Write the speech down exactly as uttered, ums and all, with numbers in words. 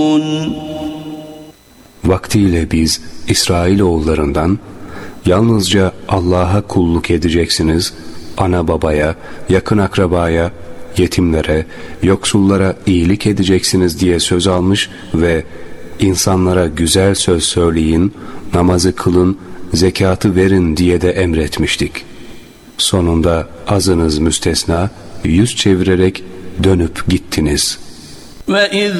Vaktiyle biz İsrailoğullarından yalnızca Allah'a kulluk edeceksiniz, ana babaya, yakın akrabaya, yetimlere, yoksullara iyilik edeceksiniz diye söz almış ve insanlara güzel söz söyleyin, namazı kılın, zekatı verin diye de emretmiştik. Sonunda azınız müstesna yüz çevirerek dönüp gittiniz. وَإِذْ